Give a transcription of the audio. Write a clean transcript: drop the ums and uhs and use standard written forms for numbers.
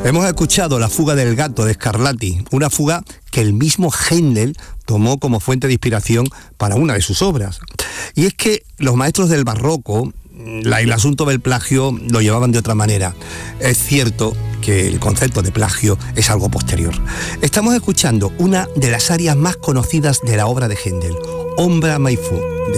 Hemos escuchado la fuga del gato de Scarlatti, una fuga que el mismo Händel tomó como fuente de inspiración para una de sus obras. Y es que los maestros del barroco, el asunto del plagio lo llevaban de otra manera. Es cierto que el concepto de plagio es algo posterior. Estamos escuchando una de las arias más conocidas de la obra de Händel, Ombra mai fu,